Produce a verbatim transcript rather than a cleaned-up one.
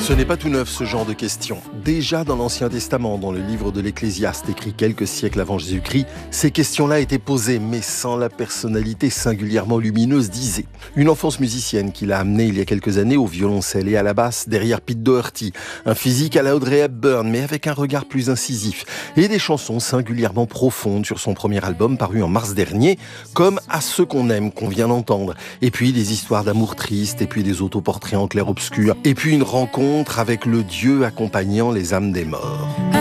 Ce n'est pas tout neuf, ce genre de questions. Déjà dans l'Ancien Testament, dans le livre de l'Ecclésiaste, écrit quelques siècles avant Jésus-Christ, ces questions-là étaient posées, mais sans la personnalité singulièrement lumineuse d'Isée. Une enfance musicienne qui l'a amené il y a quelques années au violoncelle et à la basse, derrière Pete Doherty. Un physique à la Audrey Hepburn, mais avec un regard plus incisif. Et des chansons singulièrement profondes sur son premier album, paru en mars dernier, comme À ceux qu'on aime, qu'on vient d'entendre. Et puis des histoires d'amour triste, et puis des autoportraits en clair-obscur. Et puis une rencontre avec le Dieu accompagnant les âmes des morts.